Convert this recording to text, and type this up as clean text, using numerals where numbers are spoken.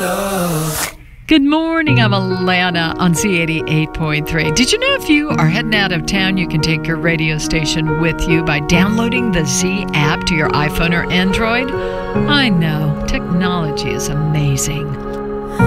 Good morning, I'm Alana on Z88.3. Did you know if you are heading out of town, you can take your radio station with you by downloading the Z app to your iPhone or Android? I know, technology is amazing.